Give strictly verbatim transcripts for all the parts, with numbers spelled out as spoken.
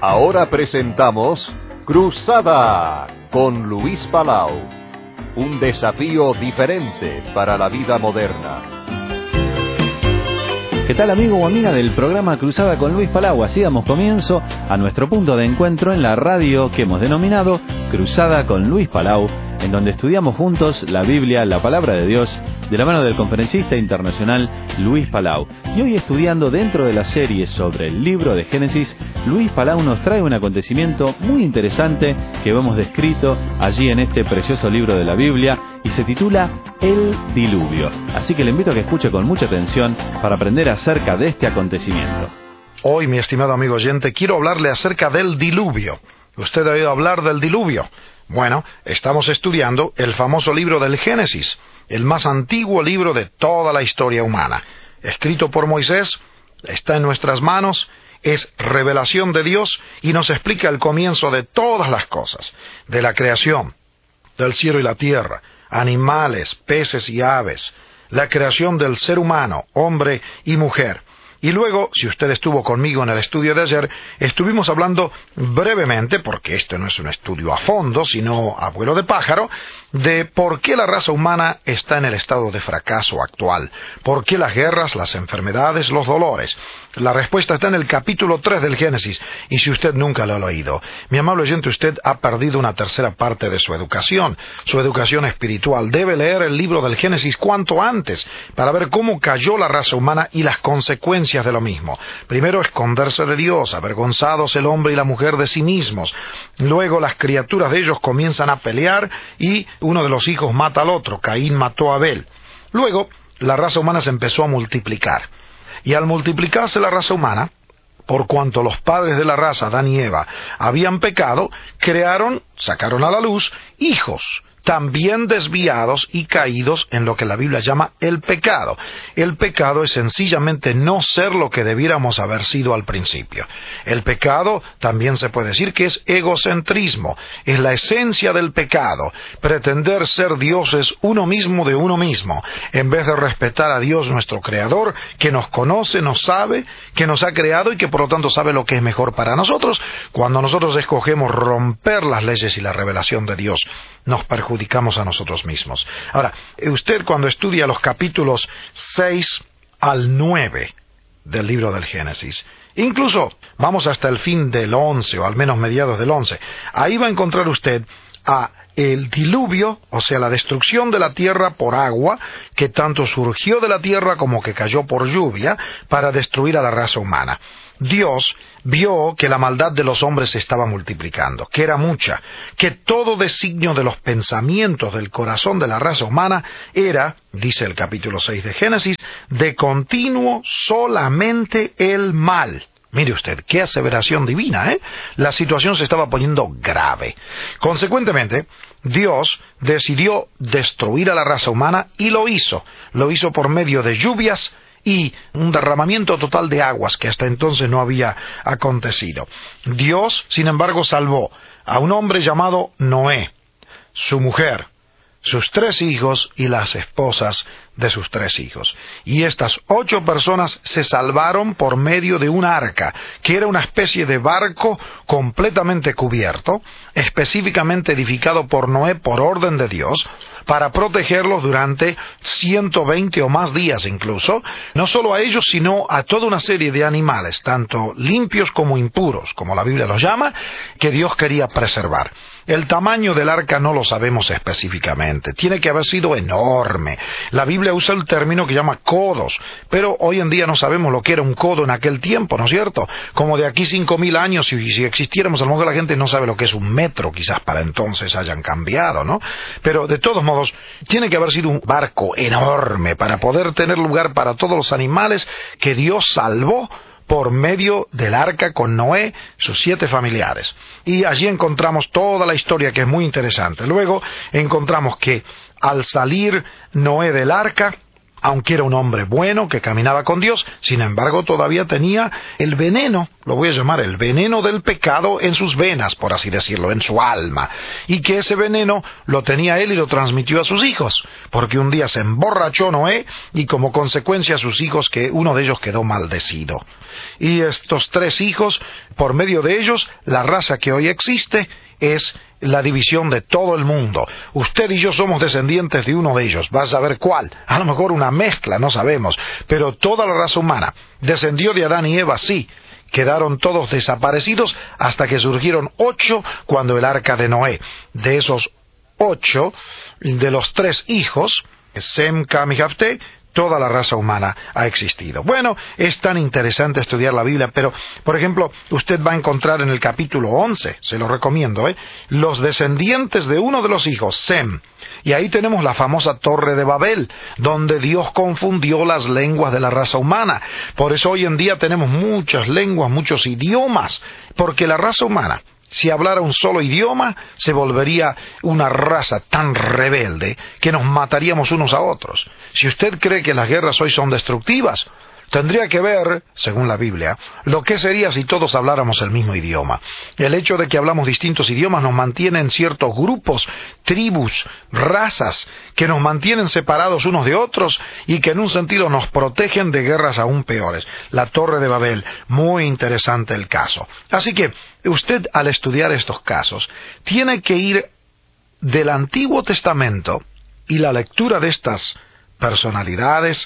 Ahora presentamos Cruzada con Luis Palau. Un desafío diferente para la vida moderna. ¿Qué tal, amigo o amiga del programa Cruzada con Luis Palau? Así damos comienzo a nuestro punto de encuentro en la radio que hemos denominado Cruzada con Luis Palau, en donde estudiamos juntos la Biblia, la Palabra de Dios, de la mano del conferencista internacional Luis Palau. Y hoy, estudiando dentro de la serie sobre el libro de Génesis, Luis Palau nos trae un acontecimiento muy interesante que vemos descrito allí en este precioso libro de la Biblia y se titula El Diluvio. Así que le invito a que escuche con mucha atención para aprender acerca de este acontecimiento. Hoy, mi estimado amigo oyente, quiero hablarle acerca del diluvio. ¿Usted ha oído hablar del diluvio? Bueno, estamos estudiando el famoso libro del Génesis, el más antiguo libro de toda la historia humana. Escrito por Moisés, está en nuestras manos, es revelación de Dios y nos explica el comienzo de todas las cosas, de la creación, del cielo y la tierra, animales, peces y aves, la creación del ser humano, hombre y mujer. Y luego, si usted estuvo conmigo en el estudio de ayer, estuvimos hablando brevemente, porque esto no es un estudio a fondo, sino a vuelo de pájaro, de por qué la raza humana está en el estado de fracaso actual, por qué las guerras, las enfermedades, los dolores. La respuesta está en el capítulo tres del Génesis, y si usted nunca lo ha oído, mi amable oyente, usted ha perdido una tercera parte de su educación, su educación espiritual. Debe leer el libro del Génesis cuanto antes, para ver cómo cayó la raza humana y las consecuencias de lo mismo. Primero, esconderse de Dios, avergonzados el hombre y la mujer de sí mismos. Luego, las criaturas de ellos comienzan a pelear y uno de los hijos mata al otro. Caín mató a Abel. Luego, la raza humana se empezó a multiplicar. Y al multiplicarse la raza humana, por cuanto los padres de la raza, Adán y Eva, habían pecado, crearon, sacaron a la luz, hijos, también desviados y caídos en lo que la Biblia llama el pecado. El pecado es sencillamente no ser lo que debiéramos haber sido al principio. El pecado también se puede decir que es egocentrismo, es la esencia del pecado, pretender ser dioses uno mismo de uno mismo, en vez de respetar a Dios nuestro Creador, que nos conoce, nos sabe, que nos ha creado y que por lo tanto sabe lo que es mejor para nosotros. Cuando nosotros escogemos romper las leyes y la revelación de Dios, nos perjudicamos a nosotros mismos. Ahora, usted cuando estudia los capítulos seis al nueve del libro del Génesis, incluso vamos hasta el fin del once, o al menos mediados del once, ahí va a encontrar usted a el diluvio, o sea, la destrucción de la tierra por agua, que tanto surgió de la tierra como que cayó por lluvia, para destruir a la raza humana. Dios vio que la maldad de los hombres se estaba multiplicando, que era mucha, que todo designio de los pensamientos del corazón de la raza humana era, dice el capítulo seis de Génesis, de continuo solamente el mal. Mire usted, qué aseveración divina, ¿eh? La situación se estaba poniendo grave. Consecuentemente, Dios decidió destruir a la raza humana y lo hizo. Lo hizo por medio de lluvias y un derramamiento total de aguas que hasta entonces no había acontecido. Dios, sin embargo, salvó a un hombre llamado Noé, su mujer, sus tres hijos y las esposas de sus tres hijos. Y estas ocho personas se salvaron por medio de un arca, que era una especie de barco completamente cubierto, específicamente edificado por Noé por orden de Dios, para protegerlos durante ciento veinte o más días incluso, no solo a ellos, sino a toda una serie de animales, tanto limpios como impuros, como la Biblia los llama, que Dios quería preservar. El tamaño del arca no lo sabemos específicamente, tiene que haber sido enorme. La Biblia usa el término que llama codos, pero hoy en día no sabemos lo que era un codo en aquel tiempo, ¿no es cierto? Como de aquí cinco mil años, si, si existiéramos, a lo mejor la gente no sabe lo que es un metro, quizás para entonces hayan cambiado, ¿no? Pero de todos modos, tiene que haber sido un barco enorme para poder tener lugar para todos los animales que Dios salvó por medio del arca con Noé, sus siete familiares. Y allí encontramos toda la historia, que es muy interesante. Luego encontramos que al salir Noé del arca, Aunque era un hombre bueno que caminaba con Dios, sin embargo todavía tenía el veneno, lo voy a llamar el veneno del pecado en sus venas, por así decirlo, en su alma. Y que ese veneno lo tenía él y lo transmitió a sus hijos, porque un día se emborrachó Noé y como consecuencia sus hijos, que uno de ellos quedó maldecido. Y estos tres hijos, por medio de ellos, la raza que hoy existe es la división de todo el mundo. Usted y yo somos descendientes de uno de ellos. Vas a ver cuál. A lo mejor una mezcla, no sabemos. Pero toda la raza humana descendió de Adán y Eva, sí. Quedaron todos desaparecidos hasta que surgieron ocho cuando el arca de Noé. De esos ocho, de los tres hijos, Sem, Cam y Jafté, toda la raza humana ha existido. Bueno, es tan interesante estudiar la Biblia, pero, por ejemplo, usted va a encontrar en el capítulo once, se lo recomiendo, ¿eh? los descendientes de uno de los hijos, Sem. Y ahí tenemos la famosa Torre de Babel, donde Dios confundió las lenguas de la raza humana. Por eso hoy en día tenemos muchas lenguas, muchos idiomas, porque la raza humana, si hablara un solo idioma, se volvería una raza tan rebelde que nos mataríamos unos a otros. Si usted cree que las guerras hoy son destructivas, tendría que ver, según la Biblia, lo que sería si todos habláramos el mismo idioma. El hecho de que hablamos distintos idiomas nos mantiene en ciertos grupos, tribus, razas, que nos mantienen separados unos de otros y que en un sentido nos protegen de guerras aún peores. La Torre de Babel, muy interesante el caso. Así que usted, al estudiar estos casos, tiene que ir del Antiguo Testamento y la lectura de estas personalidades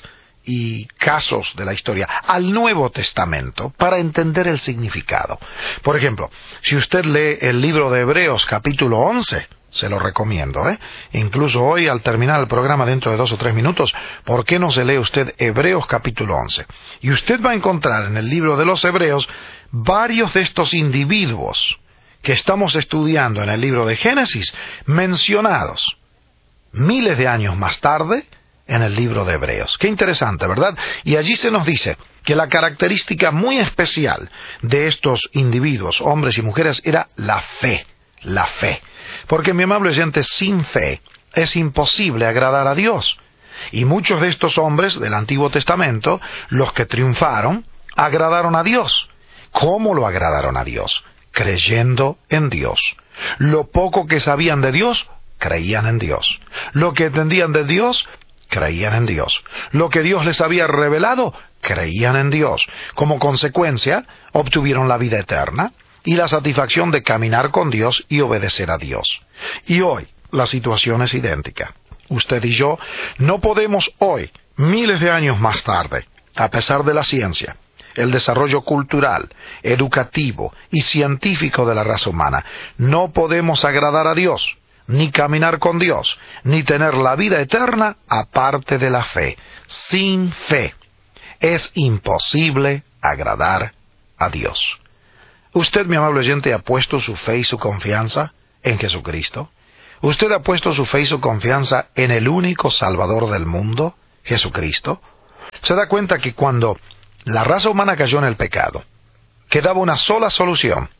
y casos de la historia al Nuevo Testamento para entender el significado. Por ejemplo, si usted lee el libro de Hebreos capítulo once, se lo recomiendo, ¿eh? Incluso hoy al terminar el programa dentro de dos o tres minutos, ¿por qué no se lee usted Hebreos capítulo once? Y usted va a encontrar en el libro de los Hebreos varios de estos individuos que estamos estudiando en el libro de Génesis mencionados miles de años más tarde en el libro de Hebreos. Qué interesante, ¿verdad? Y allí se nos dice que la característica muy especial de estos individuos, hombres y mujeres, era la fe, la fe. Porque, mi amable oyente, sin fe es imposible agradar a Dios. Y muchos de estos hombres del Antiguo Testamento, los que triunfaron, agradaron a Dios. ¿Cómo lo agradaron a Dios? Creyendo en Dios. Lo poco que sabían de Dios, creían en Dios. Lo que entendían de Dios, creían en Dios. Lo que Dios les había revelado, creían en Dios. Como consecuencia, obtuvieron la vida eterna y la satisfacción de caminar con Dios y obedecer a Dios. Y hoy, la situación es idéntica. Usted y yo no podemos hoy, miles de años más tarde, a pesar de la ciencia, el desarrollo cultural, educativo y científico de la raza humana, no podemos agradar a Dios, ni caminar con Dios, ni tener la vida eterna aparte de la fe. Sin fe es imposible agradar a Dios. ¿Usted, mi amable oyente, ha puesto su fe y su confianza en Jesucristo? ¿Usted ha puesto su fe y su confianza en el único Salvador del mundo, Jesucristo? Se da cuenta que cuando la raza humana cayó en el pecado, quedaba una sola solución,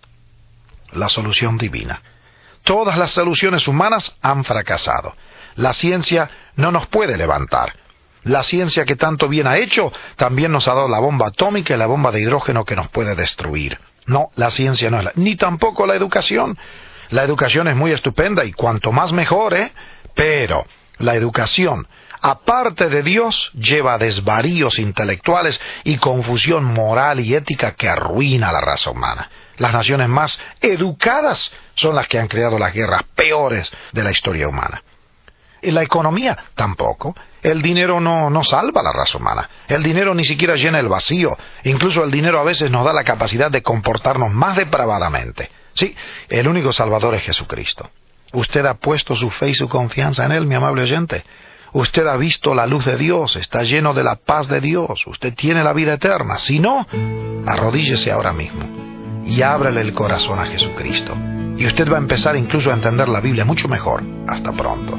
la solución divina. Todas las soluciones humanas han fracasado. La ciencia no nos puede levantar. La ciencia que tanto bien ha hecho, también nos ha dado la bomba atómica y la bomba de hidrógeno que nos puede destruir. No, la ciencia no es la... Ni tampoco la educación. La educación es muy estupenda y cuanto más mejor, ¿eh? Pero la educación, aparte de Dios, lleva a desvaríos intelectuales y confusión moral y ética que arruina a la raza humana. Las naciones más educadas son las que han creado las guerras peores de la historia humana. Y la economía tampoco. El dinero no, no salva a la raza humana. El dinero ni siquiera llena el vacío. Incluso el dinero a veces nos da la capacidad de comportarnos más depravadamente. Sí, el único salvador es Jesucristo. ¿Usted ha puesto su fe y su confianza en Él, mi amable oyente? Usted ha visto la luz de Dios, está lleno de la paz de Dios, usted tiene la vida eterna. Si no, arrodíllese ahora mismo y ábrele el corazón a Jesucristo. Y usted va a empezar incluso a entender la Biblia mucho mejor. Hasta pronto.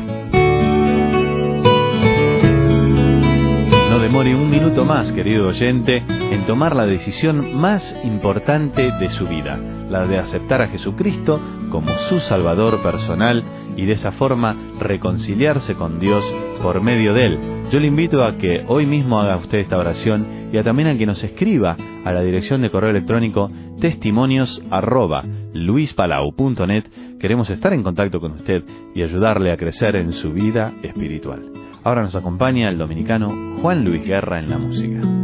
No demore un minuto más, querido oyente, en tomar la decisión más importante de su vida, la de aceptar a Jesucristo como su Salvador personal y de esa forma reconciliarse con Dios por medio de Él, Yo le invito a que hoy mismo haga usted esta oración y a también a que nos escriba a la dirección de correo electrónico testimonios arroba luispalau punto net. Queremos estar en contacto con usted y ayudarle a crecer en su vida espiritual. Ahora nos acompaña el dominicano Juan Luis Guerra en la música.